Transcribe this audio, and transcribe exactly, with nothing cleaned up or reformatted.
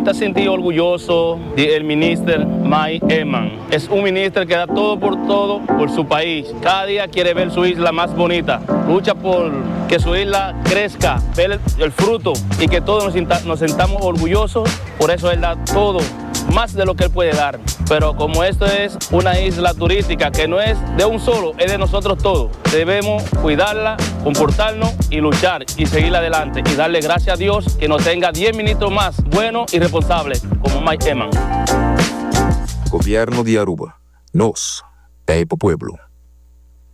está sentido orgulloso del ministro Mike Eman. Es un ministro que da todo por todo por su país. Cada día quiere ver su isla más bonita. Lucha por que su isla crezca, ver el, el fruto y que todos nos, sinta, nos sentamos orgullosos. Por eso él da todo, más de lo que él puede dar. Pero como esto es una isla turística que no es de un solo, es de nosotros todos. Debemos cuidarla, comportarnos y luchar y seguir adelante y darle gracias a Dios que nos tenga diez ministros más buenos y responsables como Mike Eman. Gobierno de Aruba. Nos, Taipo Pueblo.